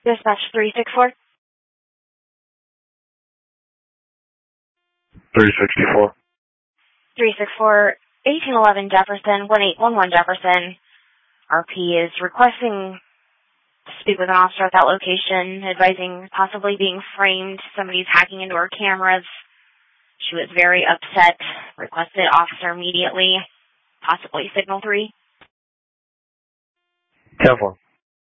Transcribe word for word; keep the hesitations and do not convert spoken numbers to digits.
Dispatch three six four. three sixty-four. three six four, eighteen eleven Jefferson, one eight one one Jefferson. R P is requesting to speak with an officer at that location, advising possibly being framed. Somebody's hacking into her cameras. She was very upset. Requested officer immediately. Possibly signal three. ten four.